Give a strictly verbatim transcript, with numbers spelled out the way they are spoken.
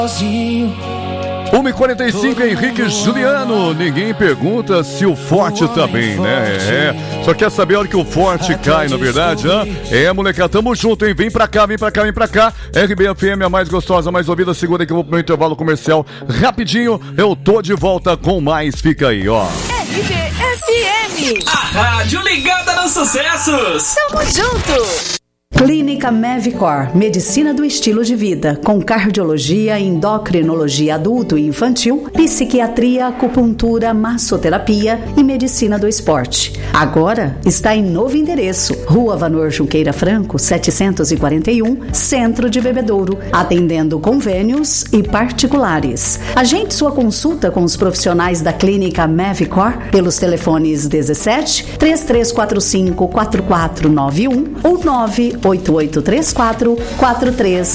uma e quarenta e cinco, Henrique Juliano. Ninguém pergunta se o forte tá bem, né? É, só quer saber a hora que o forte cai, na verdade, hein? É, molecada, tamo junto, hein? Vem pra cá, vem pra cá, vem pra cá. R B F M, a mais gostosa, a mais ouvida. Segura aí que eu vou pro meu intervalo comercial rapidinho. Eu tô de volta com mais. Fica aí, ó. R B F M, a rádio ligada nos sucessos. Tamo junto. Clínica Mevicor, medicina do estilo de vida, com cardiologia, endocrinologia adulto e infantil, psiquiatria, acupuntura, massoterapia e medicina do esporte. Agora está em novo endereço, Rua Vanor Junqueira Franco, setecentos e quarenta e um, Centro de Bebedouro, atendendo convênios e particulares. Agende sua consulta com os profissionais da Clínica Mevicor pelos telefones dezessete, trinta e três quarenta e cinco, quarenta e quatro noventa e um ou nove oito oito três quatro, quatro três